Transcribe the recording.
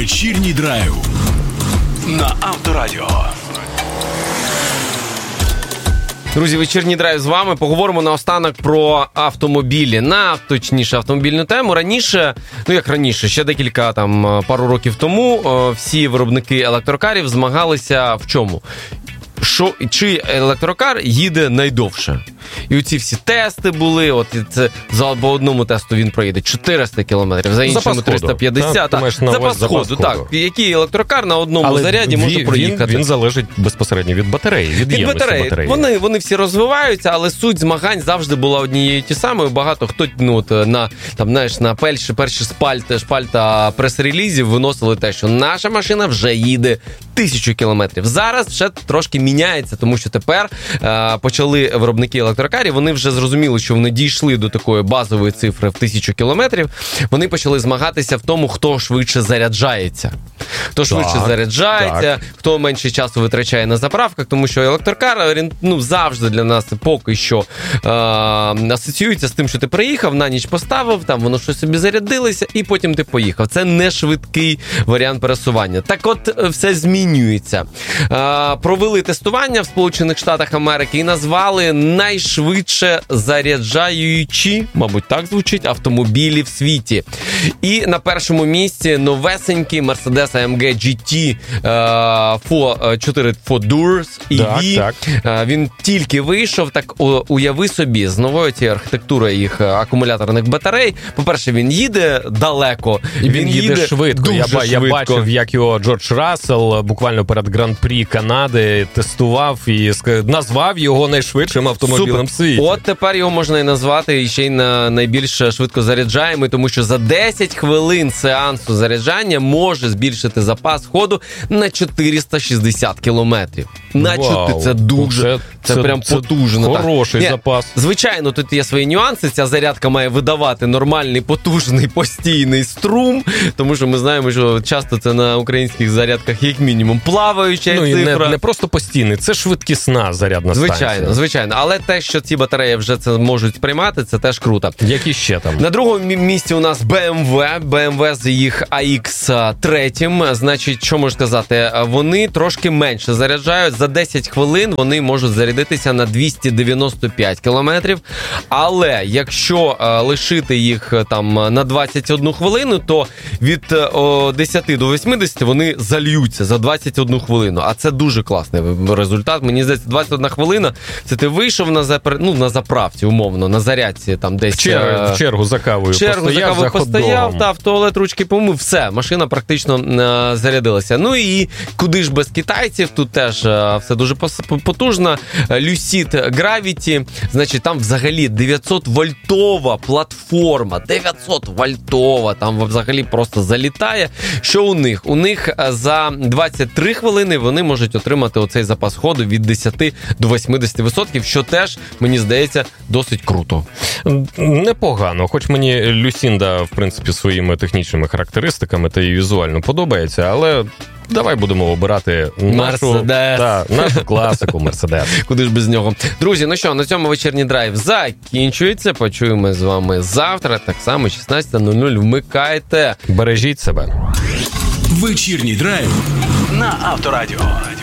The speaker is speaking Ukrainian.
Вечірній драйв на Авторадіо. Друзі, вечірній драйв з вами. Поговоримо наостанок про автомобілі. Точніше, автомобільну тему. Раніше, ще декілька, пару років тому, всі виробники електрокарів змагалися в чому? Чий електрокар їде найдовше. І оці всі тести були, по одному тесту він проїде 400 кілометрів, за іншому 350. Запас ходу, так. Який електрокар на одному заряді може проїхати. Він залежить безпосередньо від батареї, від ємності батареї. Вони всі розвиваються, але суть змагань завжди була однією ті самою. Багато хто на перші шпальта прес-релізів виносили те, що наша машина вже їде 1000 кілометрів. Зараз вже трошки міняється, тому що тепер почали виробники електрокарів, вони вже зрозуміли, що вони дійшли до такої базової цифри в 1000 кілометрів, вони почали змагатися в тому, хто швидше заряджається. Хто менше часу витрачає на заправках, тому що електрокар, завжди для нас поки що асоціюється з тим, що ти приїхав, на ніч поставив, воно щось собі зарядилося, і потім ти поїхав. Це не швидкий варіант пересування. Так от, все змінюється. Провели тестування в Сполучених Штатах Америки і назвали найшвидше заряджаючі, мабуть, так звучить, автомобілі в світі. І на першому місці новесенький Mercedes AMG GT 4 Durs EV. Він тільки вийшов, так уяви собі, з новою цією архітектурою їх акумуляторних батарей. По-перше, він їде далеко. Він їде швидко. Дуже швидко. Я бачив, як його Джордж Рассел буквально перед Гран-прі Канади тестував і назвав його найшвидшим автомобілем в світі. От тепер його можна і назвати ще й на найбільш швидко заряджаємий, тому що за 10 хвилин сеансу заряджання може збільшити запас ходу на 460 кілометрів. Це дуже, це прям потужно. Хороший запас. Звичайно, тут є свої нюанси. Ця зарядка має видавати нормальний, потужний, постійний струм, тому що ми знаємо, що часто це на українських зарядках як мінімум плаваюча цифра. І не просто постійний, це швидкісна зарядна станція. Звичайно. Але те, що ці батареї вже це можуть сприймати, це теж круто. Які ще там? На другому місці у нас BMW з їх AX3. Значить, що можу сказати? Вони трошки менше заряджають. За 10 хвилин вони можуть зарядитися на 295 кілометрів. Але якщо лишити їх на 21 хвилину, то від 10 до 80 вони зальються за 21 хвилину. А це дуже класний результат. Мені здається, 21 хвилина, це ти вийшов на заправці, умовно, на зарядці десь. В чергу за кавою постояв, в туалет ручки помив, все, машина практично зарядилася. Ну і куди ж без китайців, тут теж все дуже потужно. Lucid Gravity, значить, там взагалі 900-вольтова платформа, 900-вольтова, там взагалі просто залітає. Що у них? У них за 23 хвилини вони можуть отримати оцей запас ходу від 10 до 80%, що теж, мені здається, досить круто. Непогано, хоч мені Люсінда, в принципі, своїми технічними характеристиками та і візуально подобається, але давай будемо обирати нашу класику Мерседес. Куди ж без нього. Друзі, на цьому вечірній драйв закінчується. Почуємо з вами завтра, так само 16:00. Вмикайте. Бережіть себе. Вечірній драйв на Авторадіо.